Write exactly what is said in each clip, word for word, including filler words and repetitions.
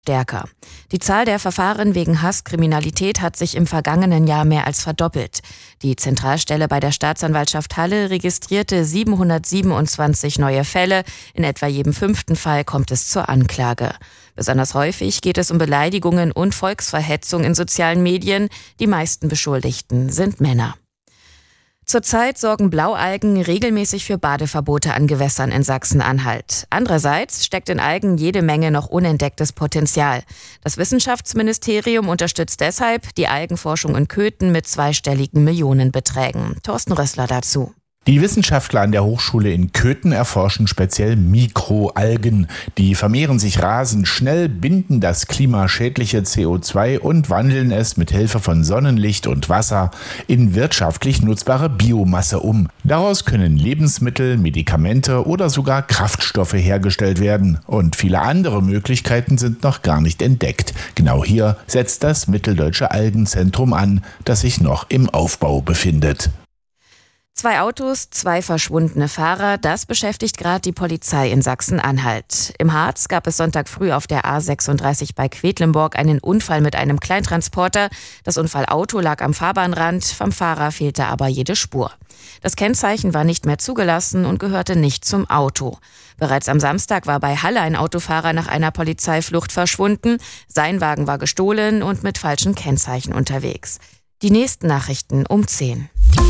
stärker. Die Zahl der Verfahren wegen Hasskriminalität hat sich im vergangenen Jahr mehr als verdoppelt. Die Zentralstelle bei der Staatsanwaltschaft Halle registrierte siebenhundertsiebenundzwanzig neue Fälle. In etwa jedem fünften Fall kommt es zur Anklage. Besonders häufig geht es um Beleidigungen und Volksverhetzung in sozialen Medien. Die meisten Beschuldigten sind Männer. Zurzeit sorgen Blaualgen regelmäßig für Badeverbote an Gewässern in Sachsen-Anhalt. Andererseits steckt in Algen jede Menge noch unentdecktes Potenzial. Das Wissenschaftsministerium unterstützt deshalb die Algenforschung in Köthen mit zweistelligen Millionenbeträgen. Thorsten Rössler dazu. Die Wissenschaftler an der Hochschule in Köthen erforschen speziell Mikroalgen. Die vermehren sich rasend schnell, binden das klimaschädliche C O zwei und wandeln es mit Hilfe von Sonnenlicht und Wasser in wirtschaftlich nutzbare Biomasse um. Daraus können Lebensmittel, Medikamente oder sogar Kraftstoffe hergestellt werden. Und viele andere Möglichkeiten sind noch gar nicht entdeckt. Genau hier setzt das Mitteldeutsche Algenzentrum an, das sich noch im Aufbau befindet. Zwei Autos, zwei verschwundene Fahrer, das beschäftigt gerade die Polizei in Sachsen-Anhalt. Im Harz gab es Sonntag früh auf der A sechsunddreißig bei Quedlinburg einen Unfall mit einem Kleintransporter. Das Unfallauto lag am Fahrbahnrand, vom Fahrer fehlte aber jede Spur. Das Kennzeichen war nicht mehr zugelassen und gehörte nicht zum Auto. Bereits am Samstag war bei Halle ein Autofahrer nach einer Polizeiflucht verschwunden. Sein Wagen war gestohlen und mit falschen Kennzeichen unterwegs. Die nächsten Nachrichten um zehn.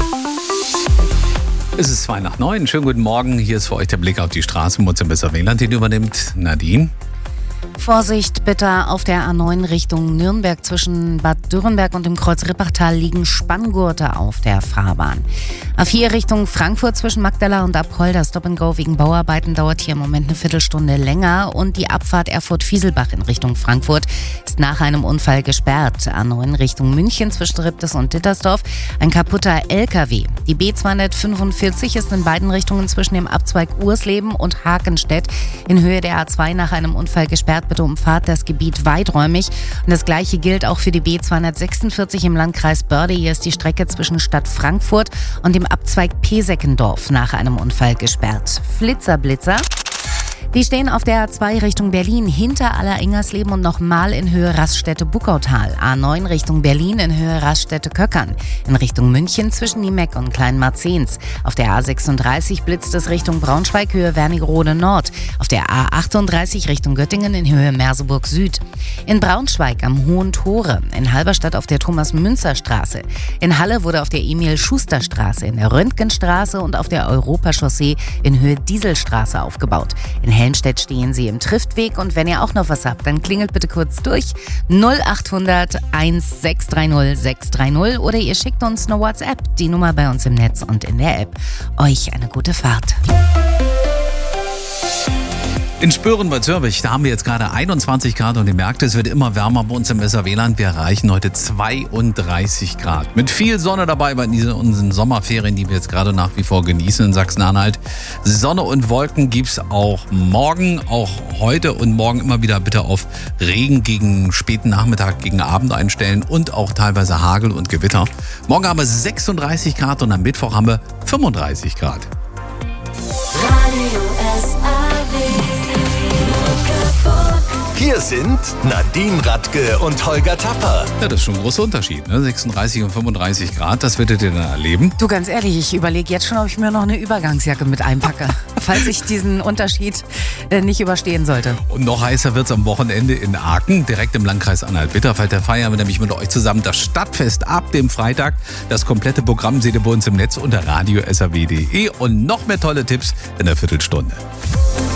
Es ist zwei nach neun. Schönen guten Morgen. Hier ist für euch der Blick auf die Straßen. Mutz im Weserwähland, den übernimmt Nadine. Vorsicht bitte auf der A neun Richtung Nürnberg. Zwischen Bad Dürrenberg und dem Kreuz Rippachtal liegen Spanngurte auf der Fahrbahn. A vier Richtung Frankfurt zwischen Magdala und Apolda. Stop and Go wegen Bauarbeiten dauert hier im Moment eine Viertelstunde länger. Und die Abfahrt Erfurt-Fieselbach in Richtung Frankfurt ist nach einem Unfall gesperrt. A neun Richtung München zwischen Ribdes und Dittersdorf ein kaputter L K W. Die B zweihundertfünfundvierzig ist in beiden Richtungen zwischen dem Abzweig Ursleben und Hakenstedt in Höhe der A zwei nach einem Unfall gesperrt. Bitte umfahrt das Gebiet weiträumig. Und das Gleiche gilt auch für die B zweihundertsechsundvierzig im Landkreis Börde. Hier ist die Strecke zwischen Stadt Frankfurt und dem Abzweig Peseckendorf nach einem Unfall gesperrt. Flitzer, Blitzer. Die stehen auf der A zwei Richtung Berlin hinter Aller-Ingersleben und nochmal in Höhe Raststätte-Buckautal. A neun Richtung Berlin in Höhe Raststätte-Köckern. In Richtung München zwischen Niemeck und Kleinmarzens. Auf der A sechsunddreißig blitzt es Richtung Braunschweig, Höhe Wernigerode Nord. Auf der A achtunddreißig Richtung Göttingen in Höhe Merseburg Süd. In Braunschweig am Hohen Tore. In Halberstadt auf der Thomas-Münzer-Straße. In Halle wurde auf der Emil-Schuster-Straße, in der Röntgenstraße und auf der Europachaussee in Höhe Dieselstraße aufgebaut. In Helmstedt stehen Sie im Triftweg und wenn ihr auch noch was habt, dann klingelt bitte kurz durch null achthundert sechshundertsechzig sechshundertdreißig oder ihr schickt uns eine WhatsApp, die Nummer bei uns im Netz und in der App. Euch eine gute Fahrt. In Spören bei Zürich, da haben wir jetzt gerade einundzwanzig Grad und ihr merkt, es wird immer wärmer bei uns im Weserwähland. Wir erreichen heute zweiunddreißig Grad. Mit viel Sonne dabei bei diesen unseren Sommerferien, die wir jetzt gerade nach wie vor genießen in Sachsen-Anhalt. Sonne und Wolken gibt's auch morgen, auch heute und morgen immer wieder bitte auf Regen gegen späten Nachmittag, gegen Abend einstellen und auch teilweise Hagel und Gewitter. Morgen haben wir sechsunddreißig Grad und am Mittwoch haben wir fünfunddreißig Grad. Hier sind Nadine Radke und Holger Tapper. Ja, das ist schon ein großer Unterschied, ne? sechsunddreißig und fünfunddreißig Grad, das werdet ihr dann erleben. Du, ganz ehrlich, ich überlege jetzt schon, ob ich mir noch eine Übergangsjacke mit einpacke, falls ich diesen Unterschied äh, nicht überstehen sollte. Und noch heißer wird es am Wochenende in Aachen, direkt im Landkreis Anhalt-Bitterfeld. Da feiern wir nämlich mit euch zusammen das Stadtfest ab dem Freitag. Das komplette Programm seht ihr bei uns im Netz unter radio punkt s r w punkt d e und noch mehr tolle Tipps in der Viertelstunde.